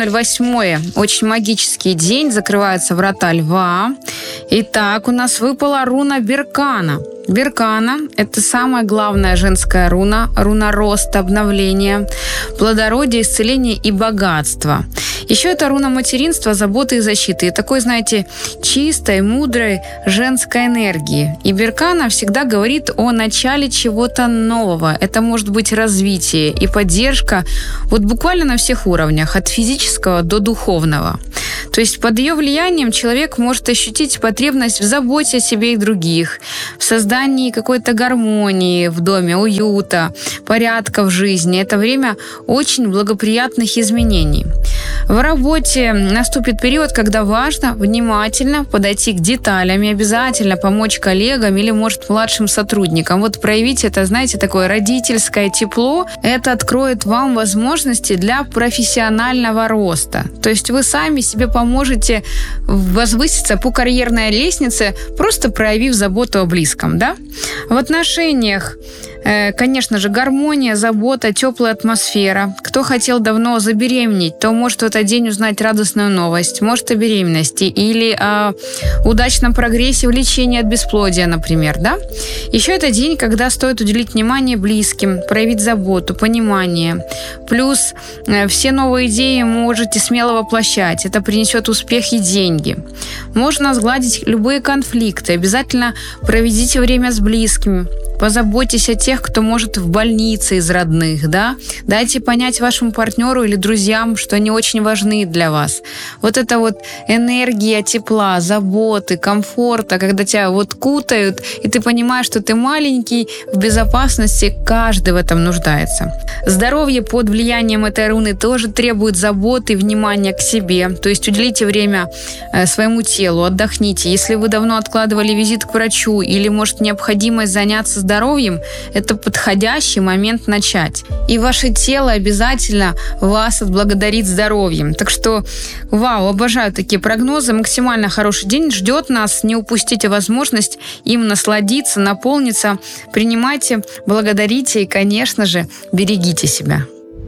8.08. Очень магический день. Закрываются врата Льва. Итак, у нас выпала руна Беркана. Беркана – это самая главная женская руна. Руна роста, обновления, плодородия, исцеления и богатства. Еще это руна материнства, заботы и защиты. И такой, знаете, чистой, мудрой женской энергии. И Беркана всегда говорит о начале чего-то нового. Это может быть развитие и поддержка вот буквально на всех уровнях, от физического до духовного. То есть под ее влиянием человек может ощутить потребность в заботе о себе и других, в создании какой-то гармонии в доме, уюта, порядка в жизни. Это время очень благоприятных изменений. В работе наступит период, когда важно внимательно подойти к деталям и обязательно помочь коллегам или, может, младшим сотрудникам. Вот проявить это, знаете, такое родительское тепло. Это откроет вам возможности для профессионального роста. То есть вы сами себе поможете возвыситься по карьерной лестнице, просто проявив заботу о близком, да? В отношениях, конечно же, гармония, забота, теплая атмосфера. Кто хотел давно забеременеть, то может в этот день узнать радостную новость. Может, о беременности или о удачном прогрессе в лечении от бесплодия, например, да? Еще это день, когда стоит уделить внимание близким, проявить заботу, понимание. Плюс все новые идеи можете смело воплощать. Это принесет успех и деньги. Можно сгладить любые конфликты. Обязательно проведите время с близкими. Позаботьтесь о тех, кто может в больнице из родных, да? Дайте понять вашему партнеру или друзьям, что они очень важны для вас. Вот это вот энергия тепла, заботы, комфорта, когда тебя вот кутают, и ты понимаешь, что ты маленький, в безопасности, каждый в этом нуждается. Здоровье под влиянием этой руны тоже требует заботы и внимания к себе. То есть уделите время своему телу, отдохните. Если вы давно откладывали визит к врачу или, может, необходимость заняться здоровьем, это подходящий момент начать. И ваше тело обязательно вас отблагодарит здоровьем. Так что, вау, обожаю такие прогнозы. Максимально хороший день ждет нас. Не упустите возможность им насладиться, наполниться. Принимайте, благодарите и, конечно же, берегите себя.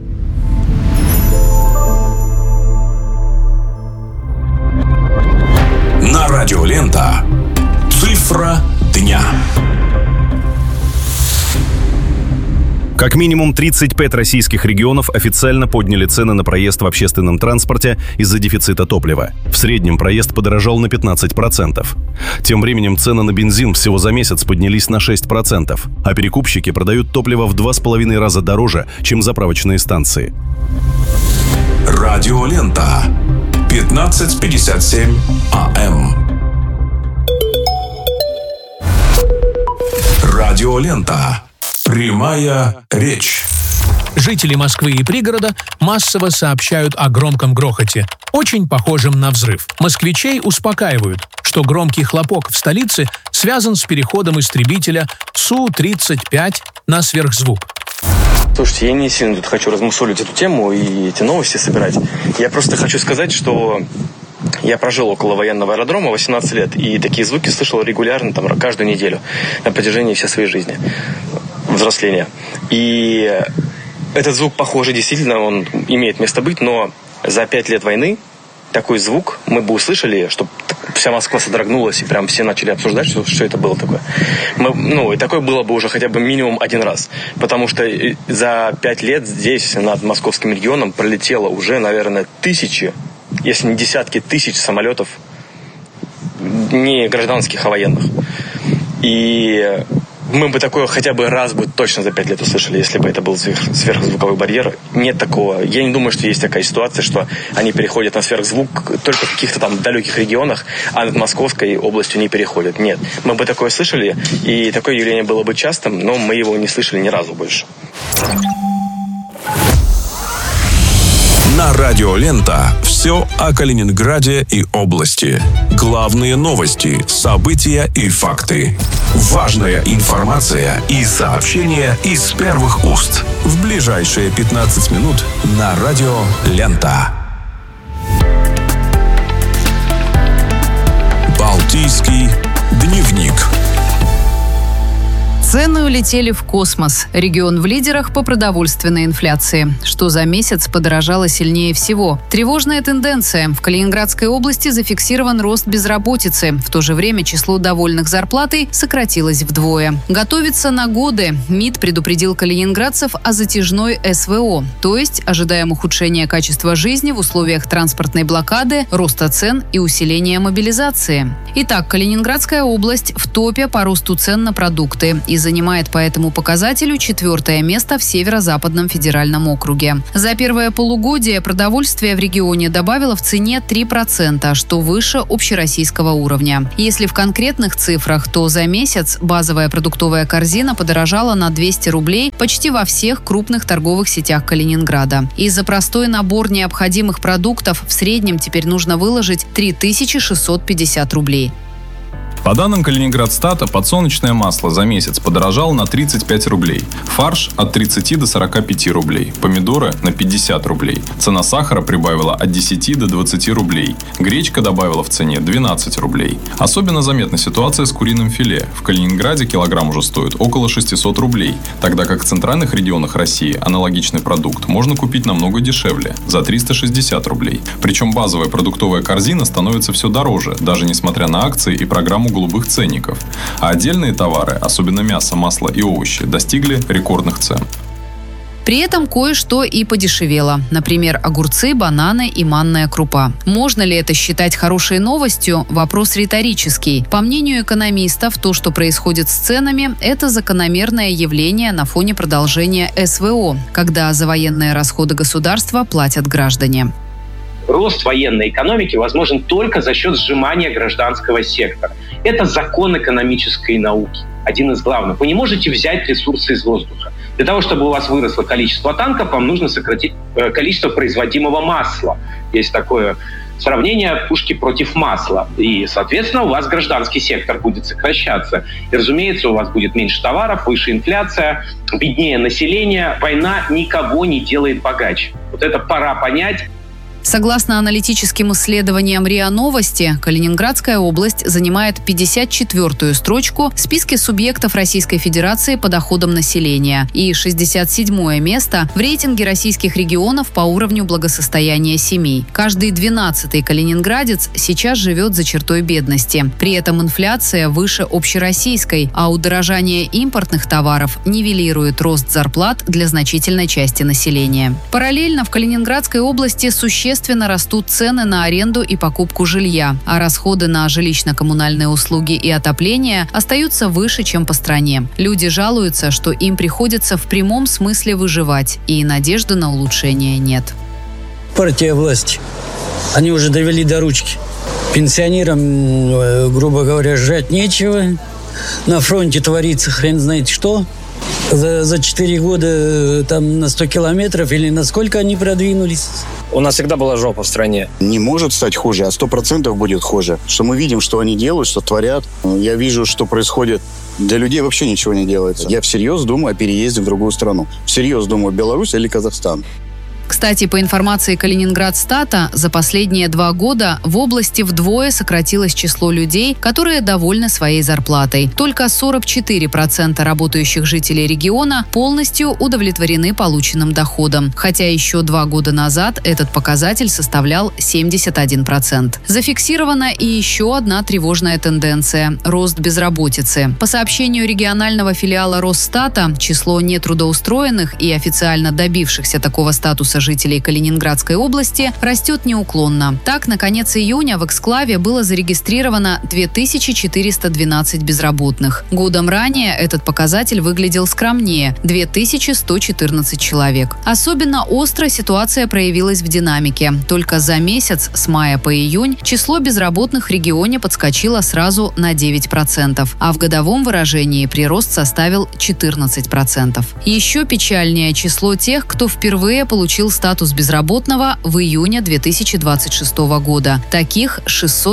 На радио «Лента» цифра дня. Как минимум 35 российских регионов официально подняли цены на проезд в общественном транспорте из-за дефицита топлива. В среднем проезд подорожал на 15%. Тем временем цены на бензин всего за месяц поднялись на 6%, а перекупщики продают топливо в 2,5 раза дороже, чем заправочные станции. Радио «Лента». 15:57 АМ. Радио «Лента». Прямая речь. Жители Москвы и пригорода массово сообщают о громком грохоте, очень похожем на взрыв. Москвичей успокаивают, что громкий хлопок в столице связан с переходом истребителя Су-35 на сверхзвук. Слушайте, я не сильно тут хочу размусолить эту тему и эти новости собирать. Я просто хочу сказать, что я прожил около военного аэродрома 18 лет, и такие звуки слышал регулярно, там, каждую неделю на протяжении всей своей жизни, взросления. И этот звук похожий, действительно, он имеет место быть, но за 5 лет войны такой звук мы бы услышали, что вся Москва содрогнулась, и прям все начали обсуждать, что это было такое. И такое было бы уже хотя бы минимум один раз. Потому что за 5 лет здесь, над московским регионом, пролетело уже, наверное, тысячи, если не десятки тысяч самолетов, не гражданских, а военных. И мы бы такое хотя бы раз бы точно за 5 лет услышали, если бы это был сверхзвуковой барьер. Нет такого. Я не думаю, что есть такая ситуация, что они переходят на сверхзвук только в каких-то там далеких регионах, а над Московской областью не переходят. Нет. Мы бы такое слышали, и такое явление было бы частым, но мы его не слышали ни разу больше. На радио «Лента» Все о Калининграде и области. Главные новости, события и факты. Важная информация и сообщения из первых уст. В ближайшие 15 минут на радио «Лента». Балтийский дневник. Цены улетели в космос. Регион в лидерах по продовольственной инфляции. Что за месяц подорожало сильнее всего? Тревожная тенденция. В Калининградской области зафиксирован рост безработицы. В то же время число довольных зарплатой сократилось вдвое. Готовится на годы. МИД предупредил калининградцев о затяжной СВО, то есть ожидаем ухудшения качества жизни в условиях транспортной блокады, роста цен и усиления мобилизации. Итак, Калининградская область в топе по росту цен на продукты и занимает по этому показателю 4-е место в Северо-Западном федеральном округе. За первое полугодие продовольствие в регионе добавило в цене 3%, что выше общероссийского уровня. Если в конкретных цифрах, то за месяц базовая продуктовая корзина подорожала на 200 рублей почти во всех крупных торговых сетях Калининграда. И за простой набор необходимых продуктов в среднем теперь нужно выложить 3650 рублей. По данным Калининградстата, подсолнечное масло за месяц подорожало на 35 рублей, фарш от 30 до 45 рублей, помидоры на 50 рублей. Цена сахара прибавила от 10 до 20 рублей, гречка добавила в цене 12 рублей. Особенно заметна ситуация с куриным филе. В Калининграде килограмм уже стоит около 600 рублей, тогда как в центральных регионах России аналогичный продукт можно купить намного дешевле, за 360 рублей. Причем базовая продуктовая корзина становится все дороже, даже несмотря на акции и программу голубых ценников. А отдельные товары, особенно мясо, масло и овощи, достигли рекордных цен. При этом кое-что и подешевело. Например, огурцы, бананы и манная крупа. Можно ли это считать хорошей новостью? Вопрос риторический. По мнению экономистов, то, что происходит с ценами, это закономерное явление на фоне продолжения СВО, когда за военные расходы государства платят граждане. Рост военной экономики возможен только за счет сжимания гражданского сектора. Это закон экономической науки, один из главных. Вы не можете взять ресурсы из воздуха. Для того, чтобы у вас выросло количество танков, вам нужно сократить количество производимого масла. Есть такое сравнение пушки против масла. И, соответственно, у вас гражданский сектор будет сокращаться. И, разумеется, у вас будет меньше товаров, выше инфляция, беднее население. Война никого не делает богаче. Вот это пора понять. Согласно аналитическим исследованиям РИА Новости, Калининградская область занимает 54-ю строчку в списке субъектов Российской Федерации по доходам населения и 67-е место в рейтинге российских регионов по уровню благосостояния семей. Каждый 12-й калининградец сейчас живет за чертой бедности. При этом инфляция выше общероссийской, а удорожание импортных товаров нивелирует рост зарплат для значительной части населения. Параллельно в Калининградской области существенно растут цены на аренду и покупку жилья, а расходы на жилищно-коммунальные услуги и отопление остаются выше, чем по стране. Люди жалуются, что им приходится в прямом смысле выживать, и надежды на улучшение нет. Партия власти. Они уже довели до ручки. Пенсионерам, грубо говоря, жрать нечего. На фронте творится хрен знает что. За 4 года там на 100 километров или насколько они продвинулись? У нас всегда была жопа в стране. Не может стать хуже, а 100% будет хуже. Что мы видим, что они делают, что творят. Я вижу, что происходит. Для людей вообще ничего не делается. Я всерьез думаю о переезде в другую страну. Всерьез думаю, Беларусь или Казахстан. Кстати, по информации Калининградстата, за последние 2 года в области вдвое сократилось число людей, которые довольны своей зарплатой. Только 44% работающих жителей региона полностью удовлетворены полученным доходом, хотя еще 2 года назад этот показатель составлял 71%. Зафиксирована и еще одна тревожная тенденция – рост безработицы. По сообщению регионального филиала Росстата, число нетрудоустроенных и официально добившихся такого статуса жителей Калининградской области растет неуклонно. Так, на конец июня в эксклаве было зарегистрировано 2412 безработных. Годом ранее этот показатель выглядел скромнее – 2114 человек. Особенно остро ситуация проявилась в динамике. Только за месяц, с мая по июнь, число безработных в регионе подскочило сразу на 9%, а в годовом выражении прирост составил 14%. Еще печальнее число тех, кто впервые получил получил статус безработного в июне 2026 года. Таких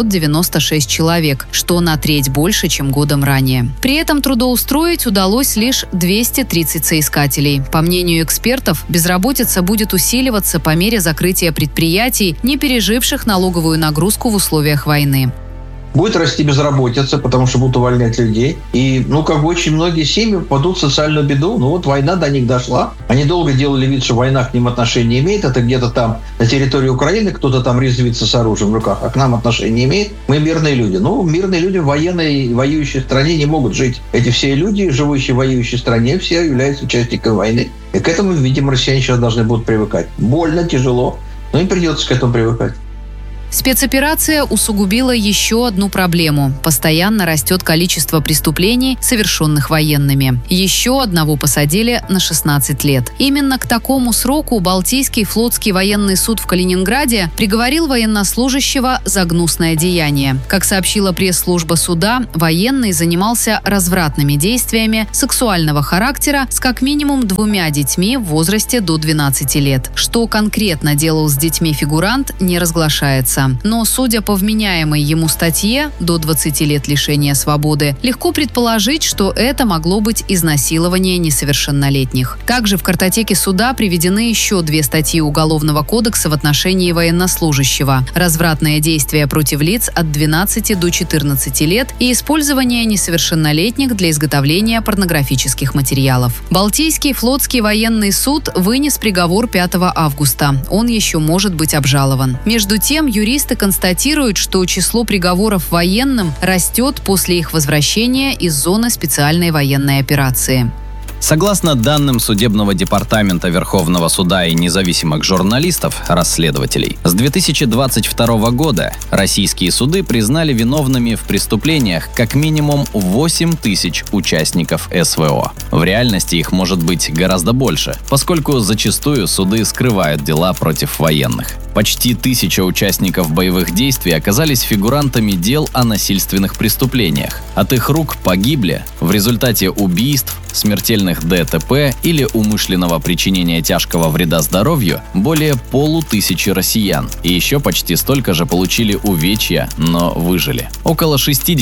696 человек, что на треть больше, чем годом ранее. При этом трудоустроить удалось лишь 230 соискателей. По мнению экспертов, безработица будет усиливаться по мере закрытия предприятий, не переживших налоговую нагрузку в условиях войны. Будет расти безработица, потому что будут увольнять людей. И, очень многие семьи попадут в социальную беду. Война до них дошла. Они долго делали вид, что война к ним отношения не имеет. Это где-то там на территории Украины кто-то там резвится с оружием в руках, а к нам отношения не имеет. Мы мирные люди. Мирные люди в военной, воюющей стране не могут жить. Эти все люди, живущие в воюющей стране, все являются участниками войны. И к этому, видимо, россияне сейчас должны будут привыкать. Больно, тяжело, но им придется к этому привыкать. Спецоперация усугубила еще одну проблему. Постоянно растет количество преступлений, совершенных военными. Еще одного посадили на 16 лет. Именно к такому сроку Балтийский флотский военный суд в Калининграде приговорил военнослужащего за гнусное деяние. Как сообщила пресс-служба суда, военный занимался развратными действиями сексуального характера с как минимум 2 детьми в возрасте до 12 лет. Что конкретно делал с детьми фигурант, не разглашается. Но, судя по вменяемой ему статье до 20 лет лишения свободы, легко предположить, что это могло быть изнасилование несовершеннолетних. Также в картотеке суда приведены еще 2 статьи Уголовного кодекса в отношении военнослужащего: развратные действия против лиц от 12 до 14 лет и использование несовершеннолетних для изготовления порнографических материалов. Балтийский флотский военный суд вынес приговор 5 августа. Он еще может быть обжалован. Между тем, юристы констатируют, что число приговоров военным растет после их возвращения из зоны специальной военной операции. Согласно данным Судебного департамента Верховного суда и независимых журналистов, расследователей, с 2022 года российские суды признали виновными в преступлениях как минимум 8 тысяч участников СВО. В реальности их может быть гораздо больше, поскольку зачастую суды скрывают дела против военных. Почти 1000 участников боевых действий оказались фигурантами дел о насильственных преступлениях. От их рук погибли в результате убийств, смертельных ДТП или умышленного причинения тяжкого вреда здоровью более 500 россиян. И еще почти столько же получили увечья, но выжили. Около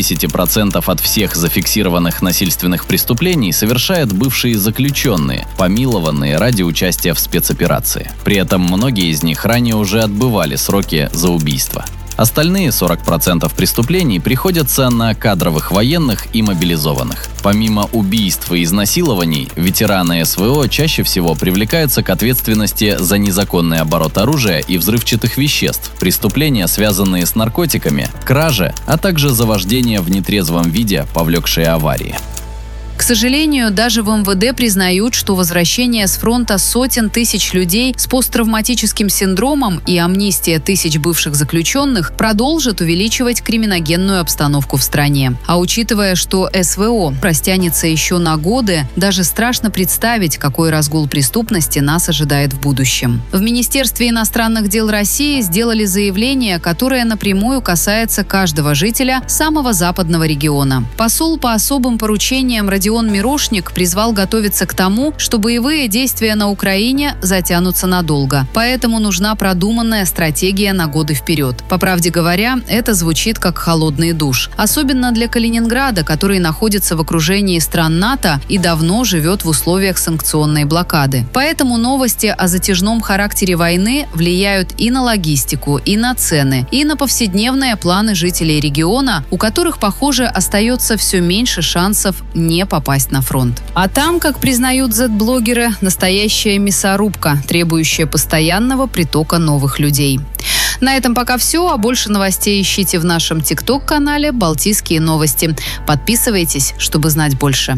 60% от всех зафиксированных насильственных преступлений совершают бывшие заключенные, помилованные ради участия в спецоперации. При этом многие из них ранее уже отбывали сроки за убийство. Остальные 40% преступлений приходятся на кадровых военных и мобилизованных. Помимо убийств и изнасилований, ветераны СВО чаще всего привлекаются к ответственности за незаконный оборот оружия и взрывчатых веществ, преступления, связанные с наркотиками, кражи, а также за вождение в нетрезвом виде, повлекшие аварии. К сожалению, даже в МВД признают, что возвращение с фронта сотен тысяч людей с посттравматическим синдромом и амнистия тысяч бывших заключенных продолжит увеличивать криминогенную обстановку в стране. А учитывая, что СВО растянется еще на годы, даже страшно представить, какой разгул преступности нас ожидает в будущем. В Министерстве иностранных дел России сделали заявление, которое напрямую касается каждого жителя самого западного региона. Посол по особым поручениям Родион Мирошник призвал готовиться к тому, что боевые действия на Украине затянутся надолго. Поэтому нужна продуманная стратегия на годы вперед. По правде говоря, это звучит как холодный душ. Особенно для Калининграда, который находится в окружении стран НАТО и давно живет в условиях санкционной блокады. Поэтому новости о затяжном характере войны влияют и на логистику, и на цены, и на повседневные планы жителей региона, у которых, похоже, остается все меньше шансов не попасть на фронт. А там, как признают Z-блогеры, настоящая мясорубка, требующая постоянного притока новых людей. На этом пока все, а больше новостей ищите в нашем ТикТок-канале «Балтийские новости». Подписывайтесь, чтобы знать больше.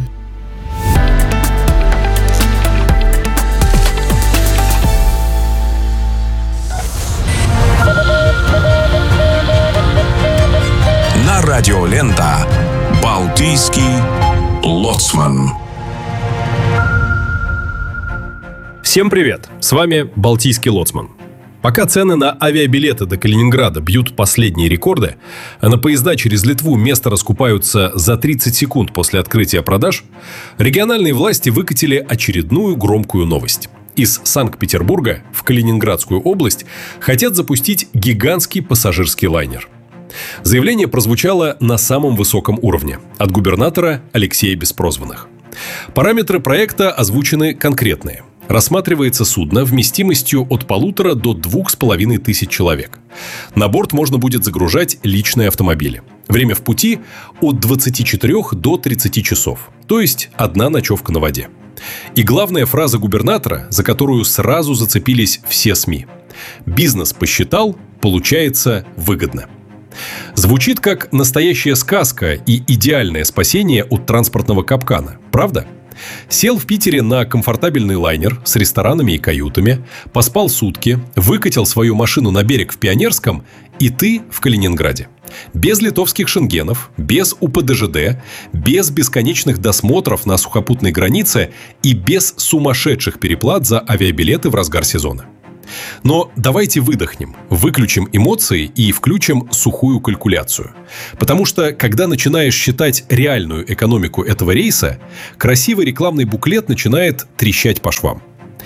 На радио Лента «Балтийский лоцман». Всем привет! С вами Балтийский лоцман. Пока цены на авиабилеты до Калининграда бьют последние рекорды, а на поезда через Литву места раскупаются за 30 секунд после открытия продаж, региональные власти выкатили очередную громкую новость. из Санкт-Петербурга в Калининградскую область хотят запустить гигантский пассажирский лайнер. Заявление прозвучало на самом высоком уровне от губернатора Алексея Беспрозванных. Параметры проекта озвучены конкретные. Рассматривается судно вместимостью от 1,5 до 2,5 тысяч человек. На борт можно будет загружать личные автомобили. Время в пути от 24 до 30 часов, то есть одна ночевка на воде. И главная фраза губернатора, за которую сразу зацепились все СМИ. «Бизнес посчитал, получается выгодно». Звучит как настоящая сказка и идеальное спасение от транспортного капкана, правда? Сел в Питере на комфортабельный лайнер с ресторанами и каютами, поспал сутки, выкатил свою машину на берег в Пионерском, и ты в Калининграде. Без литовских шенгенов, без УПДЖД, без бесконечных досмотров на сухопутной границе и без сумасшедших переплат за авиабилеты в разгар сезона. Но давайте выдохнем, выключим эмоции и включим сухую калькуляцию. Потому что, когда начинаешь считать реальную экономику этого рейса, красивый рекламный буклет начинает трещать по швам.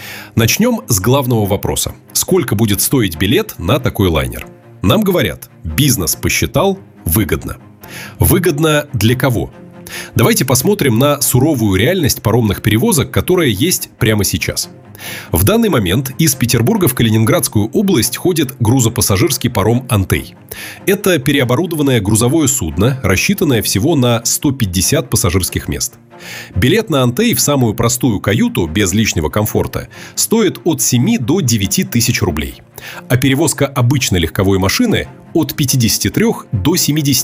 Начнем с главного вопроса. Сколько будет стоить билет на такой лайнер? Нам говорят, бизнес посчитал, выгодно. Выгодно для кого? Давайте посмотрим на суровую реальность паромных перевозок, которая есть прямо сейчас. В данный момент из Петербурга в Калининградскую область ходит грузопассажирский паром «Антей». Это переоборудованное грузовое судно, рассчитанное всего на 150 пассажирских мест. Билет на «Антей» в самую простую каюту, без лишнего комфорта, стоит от 7 до 9 тысяч рублей. А перевозка обычной легковой машины от 53 до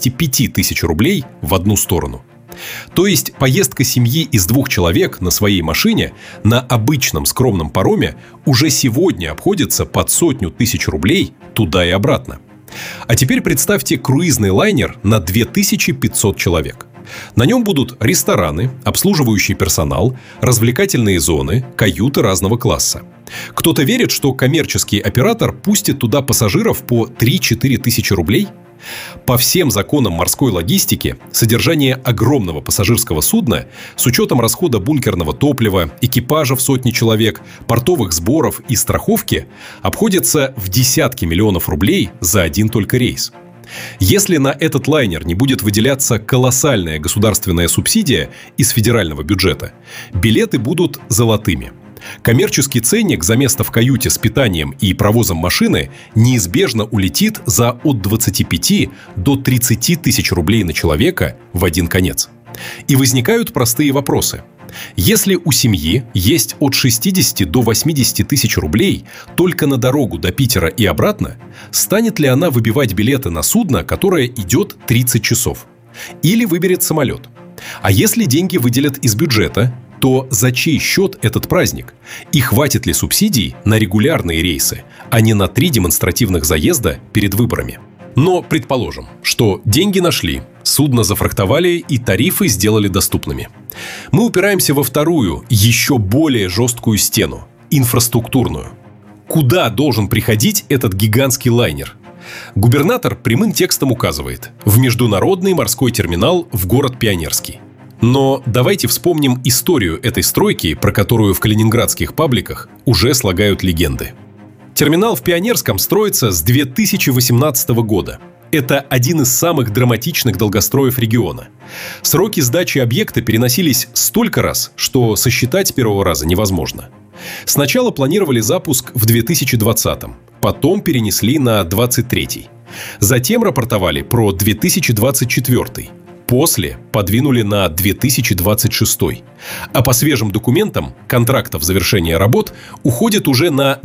75 тысяч рублей в одну сторону. То есть поездка семьи из 2 человек на своей машине на обычном скромном пароме уже сегодня обходится под 100 тысяч рублей туда и обратно. А теперь представьте круизный лайнер на 2500 человек. На нем будут рестораны, обслуживающий персонал, развлекательные зоны, каюты разного класса. Кто-то верит, что коммерческий оператор пустит туда пассажиров по 3-4 тысячи рублей? По всем законам морской логистики, содержание огромного пассажирского судна с учетом расхода бункерного топлива, экипажа в сотни человек, портовых сборов и страховки обходится в десятки миллионов рублей за один только рейс. Если на этот лайнер не будет выделяться колоссальная государственная субсидия из федерального бюджета, билеты будут золотыми. Коммерческий ценник за место в каюте с питанием и провозом машины неизбежно улетит за от 25 до 30 тысяч рублей на человека в один конец. И возникают простые вопросы. Если у семьи есть от 60 до 80 тысяч рублей только на дорогу до Питера и обратно, станет ли она выбивать билеты на судно, которое идет 30 часов? Или выберет самолет? А если деньги выделят из бюджета, то за чей счет этот праздник? И хватит ли субсидий на регулярные рейсы, а не на 3 демонстративных заезда перед выборами? Но предположим, что деньги нашли, судно зафрахтовали и тарифы сделали доступными. Мы упираемся во вторую, еще более жесткую стену – инфраструктурную. Куда должен приходить этот гигантский лайнер? Губернатор прямым текстом указывает – в международный морской терминал в город Пионерский. Но давайте вспомним историю этой стройки, про которую в калининградских пабликах уже слагают легенды. Терминал в Пионерском строится с 2018 года. Это один из самых драматичных долгостроев региона. Сроки сдачи объекта переносились столько раз, что сосчитать с первого раза невозможно. Сначала планировали запуск в 2020-м, потом перенесли на 2023-й. Затем рапортовали про 2024-й. После подвинули на 2026. А по свежим документам контрактов завершения работ уходит уже на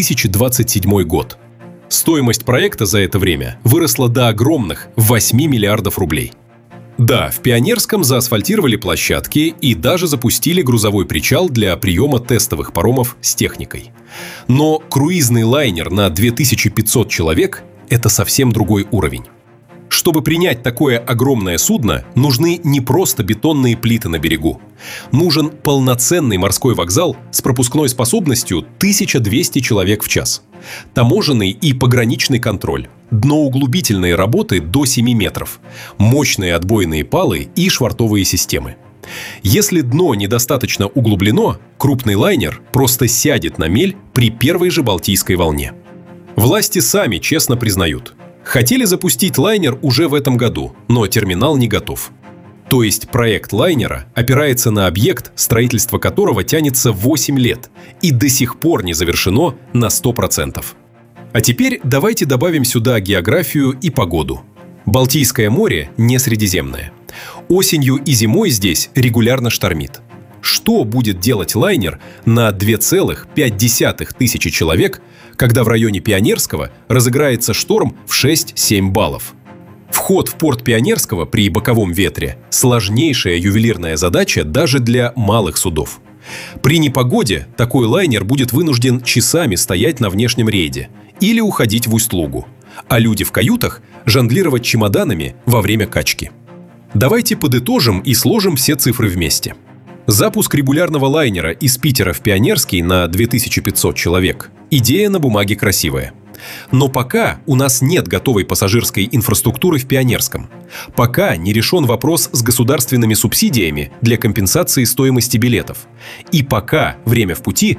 2027 год. Стоимость проекта за это время выросла до огромных 8 миллиардов рублей. Да, в Пионерском заасфальтировали площадки и даже запустили грузовой причал для приема тестовых паромов с техникой. Но круизный лайнер на 2500 человек – это совсем другой уровень. Чтобы принять такое огромное судно, нужны не просто бетонные плиты на берегу. Нужен полноценный морской вокзал с пропускной способностью 1200 человек в час. Таможенный и пограничный контроль, дноуглубительные работы до 7 метров, мощные отбойные палы и швартовые системы. Если дно недостаточно углублено, крупный лайнер просто сядет на мель при первой же Балтийской волне. Власти сами честно признают: хотели запустить лайнер уже в этом году, но терминал не готов. То есть проект лайнера опирается на объект, строительство которого тянется 8 лет и до сих пор не завершено на 100%. А теперь давайте добавим сюда географию и погоду. Балтийское море не Средиземное. Осенью и зимой здесь регулярно штормит. Что будет делать лайнер на 2,5 тысячи человек, когда в районе Пионерского разыграется шторм в 6-7 баллов? Вход в порт Пионерского при боковом ветре – сложнейшая ювелирная задача даже для малых судов. При непогоде такой лайнер будет вынужден часами стоять на внешнем рейде или уходить в Усть-Лугу, а люди в каютах жонглировать чемоданами во время качки. Давайте подытожим и сложим все цифры вместе. Запуск регулярного лайнера из Питера в Пионерский на 2500 человек – идея на бумаге красивая. Но пока у нас нет готовой пассажирской инфраструктуры в Пионерском. Пока не решен вопрос с государственными субсидиями для компенсации стоимости билетов. И пока время в пути